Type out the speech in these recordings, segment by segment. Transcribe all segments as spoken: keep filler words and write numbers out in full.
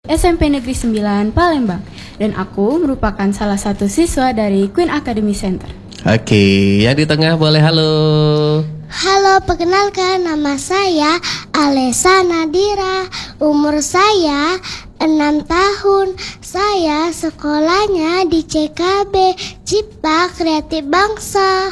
S M P Negeri sembilan Palembang, dan aku merupakan salah satu siswa dari Queen Academy Center. Oke, yang di tengah boleh halo. Halo, perkenalkan nama saya Alessa Nadira. Umur saya enam tahun. Saya sekolahnya di C K B Cipta Kreatif Bangsa.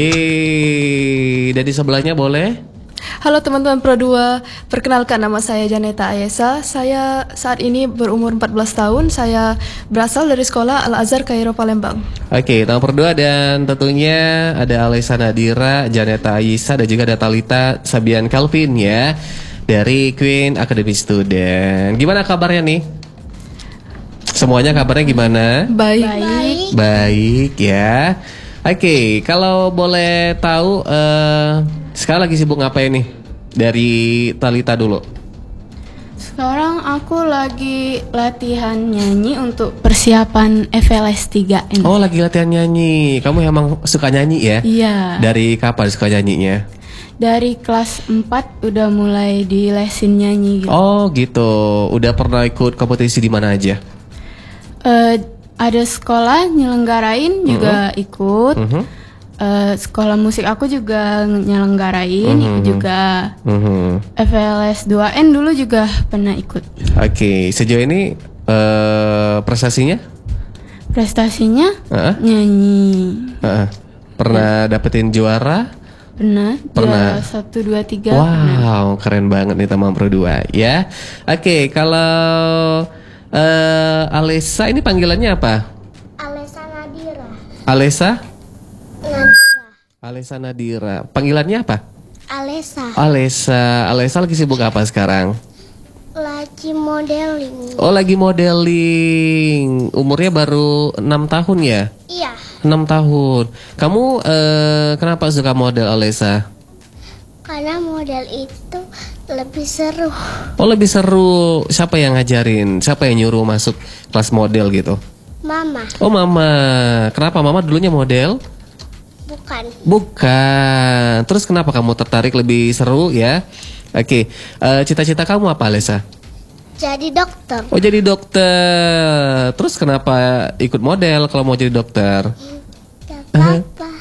Yeay, dari sebelahnya boleh? Halo teman-teman Pro dua, perkenalkan nama saya Janeta Ayesa. Saya saat ini berumur empat belas tahun. Saya berasal dari sekolah Al-Azhar Kairo Palembang. Oke, nama Pro dua dan tentunya ada Alessa Nadira, Janeta Ayesa, dan juga ada Talita Sabian Calvin ya, dari Queen Academy Student. Gimana kabarnya nih? Semuanya kabarnya gimana? Baik. Baik. Baik ya. Oke, kalau boleh tahu uh, sekarang lagi sibuk ngapain nih? Dari Talita dulu. Sekarang aku lagi latihan nyanyi untuk persiapan F L S tiga ini. Oh, lagi latihan nyanyi. Kamu emang suka nyanyi ya? Iya. Dari kapan suka nyanyinya? Dari kelas empat udah mulai di lesin nyanyi gitu. Oh gitu. Udah pernah ikut kompetisi di mana aja? Eh, ada sekolah nyelenggarain juga ikut. Mhm. Eh, sekolah musik aku juga nyelenggarain, ikut juga. Mhm. F L S dua N dulu juga pernah ikut. Oke, sejauh ini eh, prestasinya? Prestasinya Heeh. nyanyi. Heeh. Pernah dapetin juara? Pernah, Pernah. juara satu, dua, tiga pernah. Wow, keren banget nih teman Pro dua ya. Oke, kalau eh, Alessa ini panggilannya apa? Alessa Nadira. Alessa? Nadira. Alessa Nadira. Panggilannya apa? Alessa. Alessa. Alessa lagi sibuk apa sekarang? Lagi modeling. Oh, lagi modeling. Umurnya baru enam tahun ya? Iya, enam tahun. Kamu eh, kenapa suka model, Alessa? karena model itu lebih seru. Oh, lebih seru. Siapa yang ngajarin? Siapa yang nyuruh masuk kelas model gitu? Mama, Oh, Mama. Kenapa Mama dulunya model? bukan. Bukan. Terus kenapa kamu tertarik lebih seru ya? Oke. Eh, cita-cita kamu apa, Alessa? Jadi dokter. Oh, jadi dokter. Terus kenapa ikut model kalau mau jadi dokter? Gak apa-apa.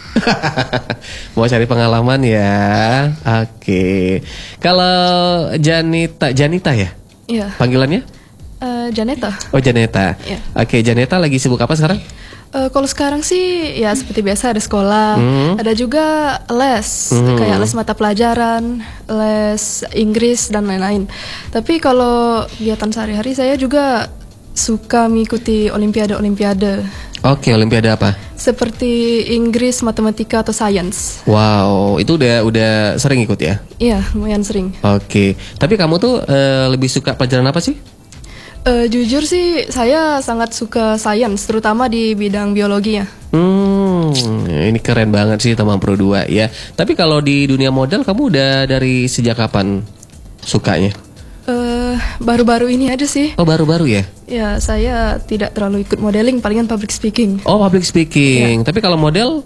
Mau cari pengalaman ya. Oke. Kalau Janita, Janita ya? Iya. Panggilannya? Eh, Janeta. Oh, Janeta. Iya. Oke, Janeta lagi sibuk apa sekarang? Eh, kalau sekarang sih ya seperti biasa ada sekolah, Hmm. ada juga les, Hmm. kayak les mata pelajaran, les Inggris dan lain-lain. Tapi kalau kegiatan sehari-hari saya juga suka mengikuti olimpiade-olimpiade Oke, olimpiade apa? seperti Inggris, matematika atau sains. Wow, itu udah udah sering ikut ya? Iya, lumayan sering. Oke. Tapi kamu tuh eh, lebih suka pelajaran apa sih? Eh, jujur sih saya sangat suka sains, terutama di bidang biologinya. Hmm, ini keren banget sih teman Pro dua ya. Tapi kalau di dunia model kamu udah dari sejak kapan sukanya? Eh, baru-baru ini aja sih. Oh, baru-baru ya? Ya, saya tidak terlalu ikut modeling, palingan public speaking. Oh, public speaking. Tapi kalau model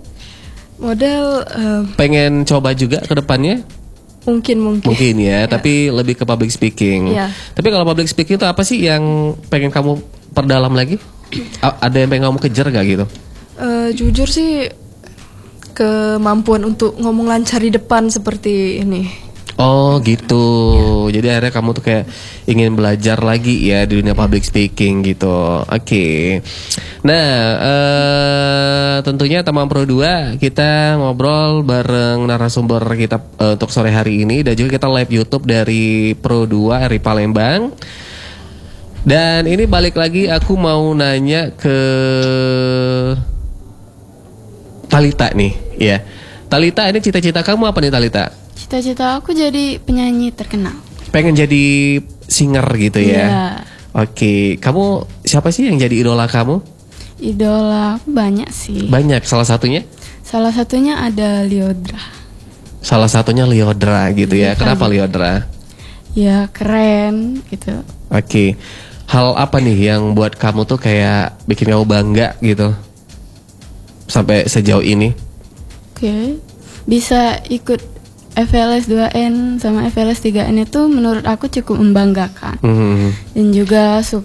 Model eh, pengen coba juga ke depannya? mungkin mungkin. Mungkin ya, tapi lebih ke public speaking. Iya. Tapi kalau public speaking itu apa sih yang pengen kamu perdalam lagi? A- ada yang pengen kamu kejar gak gitu? Eh, jujur sih kemampuan untuk ngomong lancar di depan seperti ini. Oh gitu. Jadi akhirnya kamu tuh kayak ingin belajar lagi ya di dunia public speaking gitu. Oke. Nah, eh, tentunya teman Pro dua kita ngobrol bareng narasumber kita eh, untuk sore hari ini, dan juga kita live YouTube dari Pro dua R I Palembang. Dan ini balik lagi aku mau nanya ke Talita nih, ya. Talita, ini cita-cita kamu apa nih, Talita? Cita-cita aku jadi penyanyi terkenal. Pengen jadi singer gitu ya? Iya. Oke, kamu siapa sih yang jadi idola kamu? Idola aku banyak sih. Banyak, salah satunya? Salah satunya ada Lyodra. Salah satunya Lyodra gitu ya. Kenapa Lyodra? Ya keren gitu. Oke, hal apa nih yang buat kamu tuh kayak bikin kamu bangga gitu sampai sejauh ini? Oke, bisa ikut F L S dua N sama F L S tiga N itu menurut aku cukup membanggakan. Hmm. Dan juga suka